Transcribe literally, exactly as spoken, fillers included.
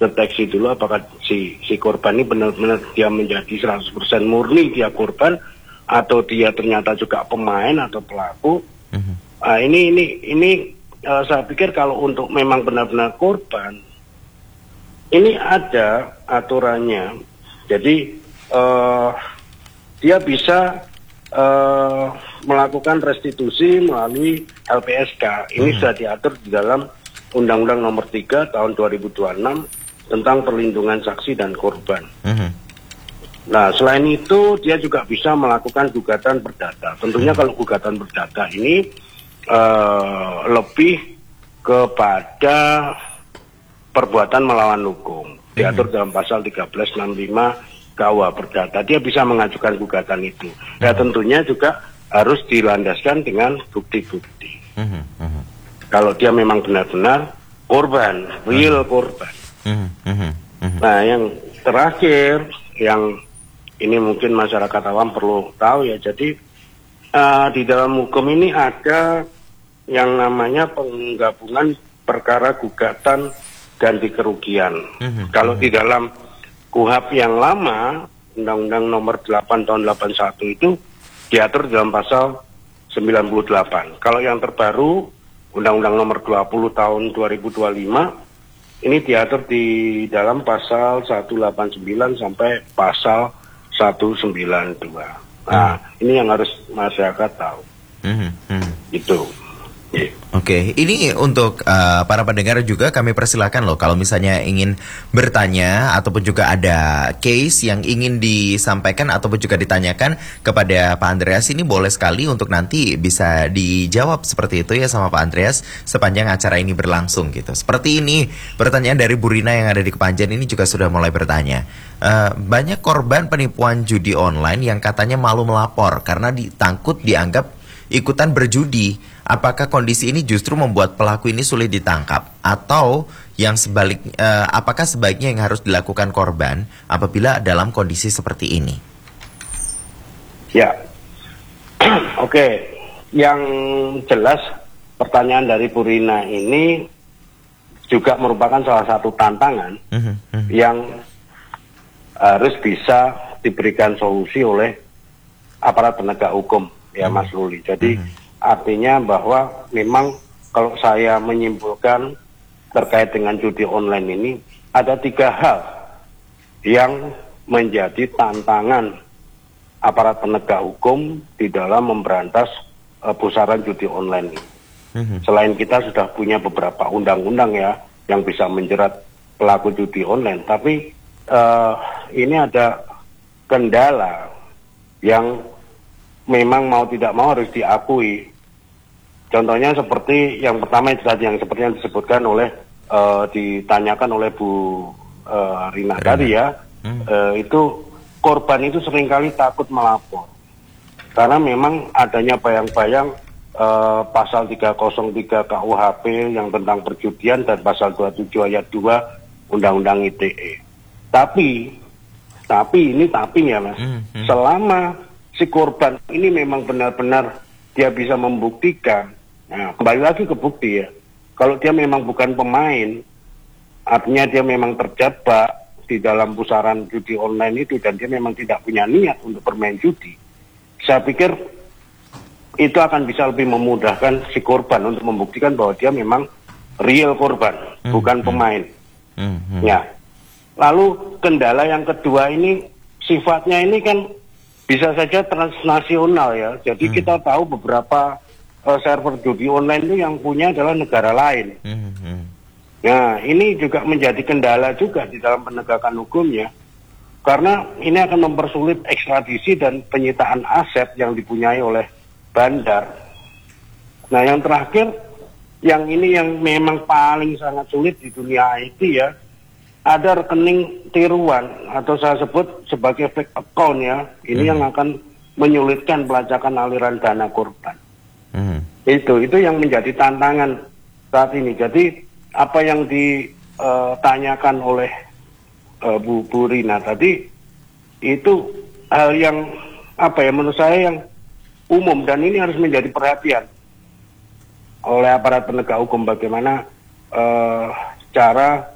deteksi dulu apakah si si korban ini benar-benar dia menjadi seratus persen murni dia korban atau dia ternyata juga pemain atau pelaku. Mm-hmm. Nah, ini ini ini uh, saya pikir kalau untuk memang benar-benar korban, ini ada aturannya. Jadi uh, dia bisa uh, melakukan restitusi melalui L P S K. Ini mm-hmm. sudah diatur di dalam Undang-Undang Nomor tiga Tahun dua ribu dua puluh enam tentang perlindungan saksi dan korban. Mm-hmm. Nah, selain itu dia juga bisa melakukan gugatan perdata. Tentunya kalau gugatan perdata ini uh, lebih kepada perbuatan melawan hukum. Diatur dalam pasal tiga belas enam puluh lima K U H Perdata. Dia bisa mengajukan gugatan itu. Ya tentunya juga harus dilandaskan dengan bukti-bukti. Kalau dia memang benar-benar korban, real korban. Nah, yang terakhir yang ini mungkin masyarakat awam perlu tahu ya. Jadi uh, di dalam hukum ini ada yang namanya penggabungan perkara gugatan ganti kerugian. Mm-hmm. Kalau di dalam K U H P yang lama, Undang-Undang Nomor delapan Tahun delapan puluh satu itu diatur dalam pasal sembilan puluh delapan. Kalau yang terbaru, Undang-Undang Nomor dua puluh Tahun dua ribu dua puluh lima ini diatur di dalam pasal seratus delapan puluh sembilan sampai pasal seratus sembilan puluh dua. Nah, hmm. ini yang harus masyarakat tahu. Hmm. Hmm. Itu. Yeah. Oke, okay. Ini untuk uh, para pendengar juga kami persilakan loh kalau misalnya ingin bertanya ataupun juga ada case yang ingin disampaikan ataupun juga ditanyakan kepada Pak Andreas, ini boleh sekali untuk nanti bisa dijawab seperti itu ya sama Pak Andreas sepanjang acara ini berlangsung gitu. Seperti ini pertanyaan dari Bu Rina yang ada di Kepanjen ini juga sudah mulai bertanya. Uh, banyak korban penipuan judi online yang katanya malu melapor karena ditangkut dianggap ikutan berjudi. Apakah kondisi ini justru membuat pelaku ini sulit ditangkap? Atau yang sebalik, eh, apakah sebaiknya yang harus dilakukan korban apabila dalam kondisi seperti ini? Ya, oke. Okay. Yang jelas pertanyaan dari Bu Rina ini juga merupakan salah satu tantangan uh-huh, uh-huh. yang harus bisa diberikan solusi oleh aparat penegak hukum, ya uh-huh. Mas Luli. Jadi uh-huh. artinya bahwa memang kalau saya menyimpulkan terkait dengan judi online ini, ada tiga hal yang menjadi tantangan aparat penegak hukum di dalam memberantas uh, pusaran judi online ini. Mm-hmm. Selain kita sudah punya beberapa undang-undang ya yang bisa menjerat pelaku judi online, tapi uh, ini ada kendala yang memang mau tidak mau harus diakui. Contohnya seperti yang pertama itu tadi yang seperti yang disebutkan oleh uh, ditanyakan oleh Bu uh, Rina tadi ya, hmm. uh, itu korban itu seringkali takut melapor karena memang adanya bayang-bayang uh, pasal tiga nol tiga K U H P yang tentang perjudian dan pasal dua puluh tujuh ayat dua Undang-Undang I T E. Tapi, tapi ini tapi ya Mas, hmm. Hmm. selama si korban ini memang benar-benar dia bisa membuktikan. Nah, kembali lagi ke bukti ya. Kalau dia memang bukan pemain, artinya dia memang terjebak di dalam pusaran judi online itu dan dia memang tidak punya niat untuk bermain judi. Saya pikir itu akan bisa lebih memudahkan si korban untuk membuktikan bahwa dia memang real korban, hmm, bukan hmm. pemain. Hmm, hmm. Ya. Lalu kendala yang kedua ini sifatnya ini kan bisa saja transnasional ya. Jadi hmm. kita tahu beberapa uh, server judi online itu yang punya adalah negara lain. Hmm. Hmm. Nah, ini juga menjadi kendala juga di dalam penegakan hukumnya. Karena ini akan mempersulit ekstradisi dan penyitaan aset yang dipunyai oleh bandar. Nah, yang terakhir, yang ini yang memang paling sangat sulit di dunia I T ya, ada rekening tiruan atau saya sebut sebagai fake account ya. Ini hmm. yang akan menyulitkan pelacakan aliran dana korban. Hmm. Itu itu yang menjadi tantangan saat ini. Jadi apa yang ditanyakan uh, oleh uh, Bu, Bu Rina tadi itu hal yang apa ya menurut saya yang umum dan ini harus menjadi perhatian oleh aparat penegak hukum bagaimana uh, cara